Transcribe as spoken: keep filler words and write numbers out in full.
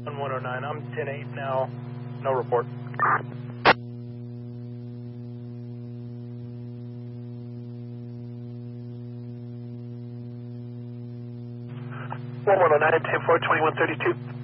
one oh nine, I'm ten eight now, no report. one one oh nine, ten four, twenty-one thirty-two.